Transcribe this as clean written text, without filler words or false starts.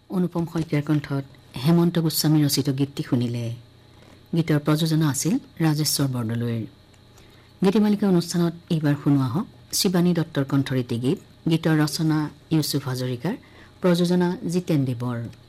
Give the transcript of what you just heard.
অনুপম শইকীয়াৰ কণ্ঠত হেমন্ত গোস্বামী ৰচিত গীতটি শুনিলে। গীতৰ প্ৰযোজনা আছিল ৰাজেশ্বৰ বৰদলৈৰ। গীতিমালিকা অনুষ্ঠানত এইবাৰ শুনোৱা হওক শিৱানী দত্তৰ কণ্ঠৰীতি গীত। গীতৰ ৰচনা ইউচুফ হাজৰিকাৰ, প্ৰযোজনা জিতেন দেৱৰ।